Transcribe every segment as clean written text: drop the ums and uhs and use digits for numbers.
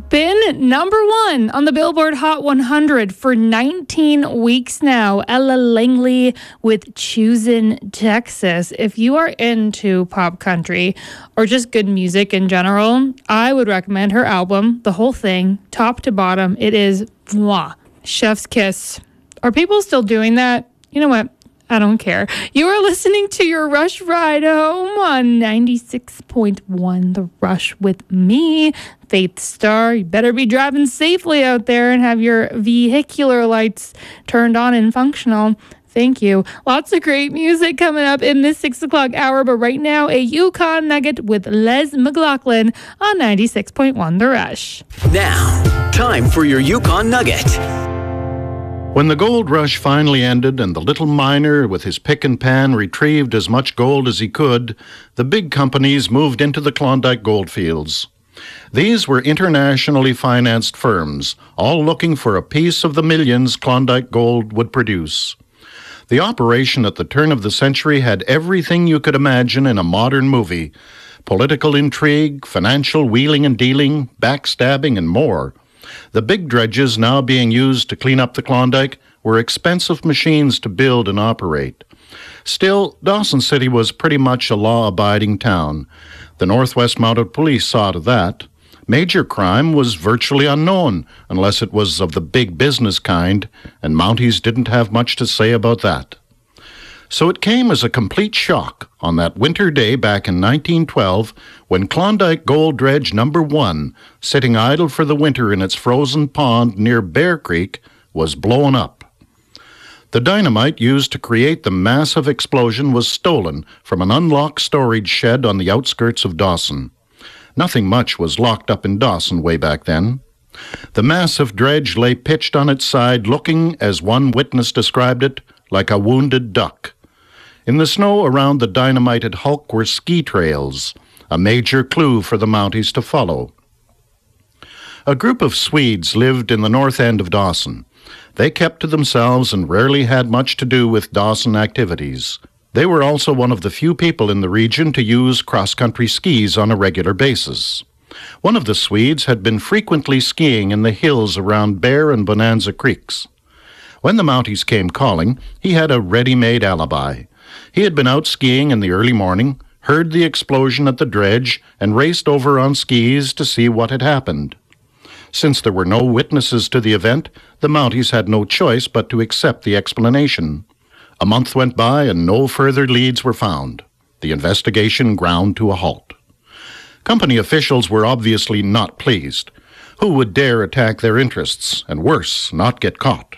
been number one on the Billboard Hot 100 for 19 weeks now. Ella Langley with Choosin' Texas. If you are into pop country or just good music in general, I would recommend her album, the whole thing, top to bottom. It is mwah, chef's kiss. Are people still doing that? You know what? I don't care. You are listening to your Rush Ride Home on 96.1 The Rush with me, Faith Star. You better be driving safely out there and have your vehicular lights turned on and functional. Thank you. Lots of great music coming up in this 6 o'clock hour, but right now, a Yukon Nugget with Les McLaughlin on 96.1 The Rush. Now, time for your Yukon Nugget. When the gold rush finally ended and the little miner with his pick and pan retrieved as much gold as he could, the big companies moved into the Klondike goldfields. These were internationally financed firms, all looking for a piece of the millions Klondike gold would produce. The operation at the turn of the century had everything you could imagine in a modern movie: political intrigue, financial wheeling and dealing, backstabbing, and more. The big dredges now being used to clean up the Klondike were expensive machines to build and operate. Still, Dawson City was pretty much a law-abiding town. The Northwest Mounted Police saw to that. Major crime was virtually unknown, unless it was of the big business kind, and Mounties didn't have much to say about that. So it came as a complete shock on that winter day back in 1912 when Klondike Gold Dredge No. 1, sitting idle for the winter in its frozen pond near Bear Creek, was blown up. The dynamite used to create the massive explosion was stolen from an unlocked storage shed on the outskirts of Dawson. Nothing much was locked up in Dawson way back then. The massive dredge lay pitched on its side, looking, as one witness described it, like a wounded duck. In the snow around the dynamited hulk were ski trails, a major clue for the Mounties to follow. A group of Swedes lived in the north end of Dawson. They kept to themselves and rarely had much to do with Dawson activities. They were also one of the few people in the region to use cross-country skis on a regular basis. One of the Swedes had been frequently skiing in the hills around Bear and Bonanza Creeks. When the Mounties came calling, he had a ready-made alibi. He had been out skiing in the early morning, heard the explosion at the dredge, and raced over on skis to see what had happened. Since there were no witnesses to the event, the Mounties had no choice but to accept the explanation. A month went by and no further leads were found. The investigation ground to a halt. Company officials were obviously not pleased. Who would dare attack their interests, and worse, not get caught?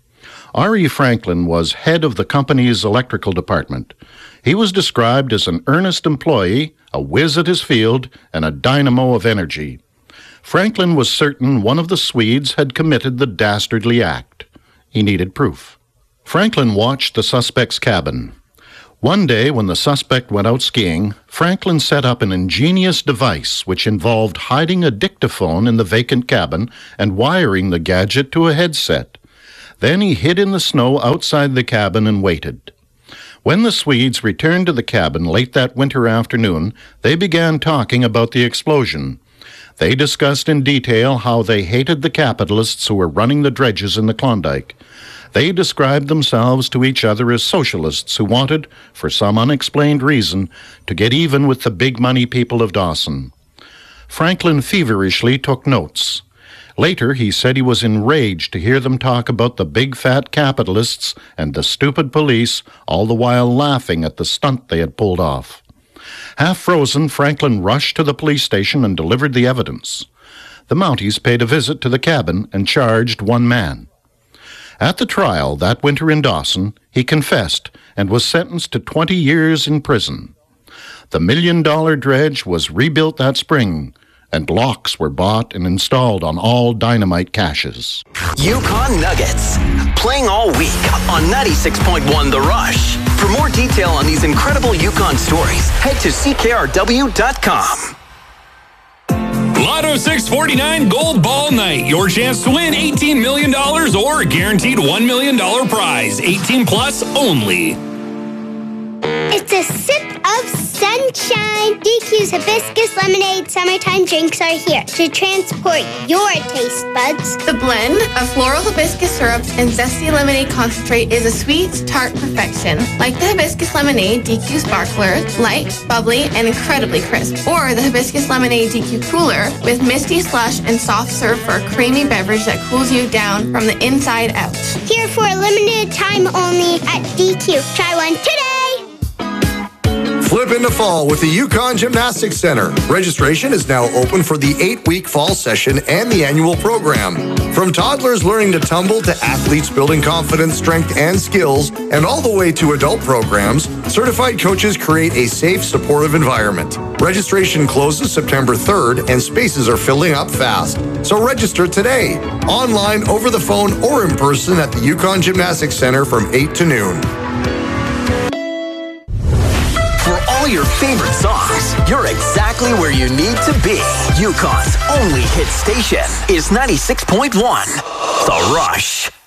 R.E. Franklin was head of the company's electrical department. He was described as an earnest employee, a whiz at his field, and a dynamo of energy. Franklin was certain one of the Swedes had committed the dastardly act. He needed proof. Franklin watched the suspect's cabin. One day, when the suspect went out skiing, Franklin set up an ingenious device which involved hiding a dictaphone in the vacant cabin and wiring the gadget to a headset. Then he hid in the snow outside the cabin and waited. When the Swedes returned to the cabin late that winter afternoon, they began talking about the explosion. They discussed in detail how they hated the capitalists who were running the dredges in the Klondike. They described themselves to each other as socialists who wanted, for some unexplained reason, to get even with the big money people of Dawson. Franklin feverishly took notes. Later, he said he was enraged to hear them talk about the big fat capitalists and the stupid police, all the while laughing at the stunt they had pulled off. Half frozen, Franklin rushed to the police station and delivered the evidence. The Mounties paid a visit to the cabin and charged one man. At the trial that winter in Dawson, he confessed and was sentenced to 20 years in prison. The $1 million dredge was rebuilt that spring, and locks were bought and installed on all dynamite caches. Yukon Nuggets, playing all week on 96.1 The Rush. For more detail on these incredible Yukon stories, head to ckrw.com. Lotto 649 Gold Ball Night. Your chance to win $18 million or a guaranteed $1 million prize. 18 plus only. It's a sip of sunshine. sunshine! DQ's Hibiscus Lemonade summertime drinks are here to transport your taste buds. The blend of floral hibiscus syrup and zesty lemonade concentrate is a sweet, tart perfection. Like the Hibiscus Lemonade DQ Sparkler, light, bubbly, and incredibly crisp. Or the Hibiscus Lemonade DQ Cooler with misty slush and soft serve for a creamy beverage that cools you down from the inside out. Here for a limited time only at DQ. Try one today! Flip into fall with the Yukon Gymnastics Center. Registration is now open for the 8-week fall session and the annual program. From toddlers learning to tumble to athletes building confidence, strength, and skills, and all the way to adult programs, certified coaches create a safe, supportive environment. Registration closes September 3rd, and spaces are filling up fast. So register today, online, over the phone, or in person at the Yukon Gymnastics Center from 8 to noon. For all your favorite songs, you're exactly where you need to be. Yukon's only hit station is 96.1 The Rush.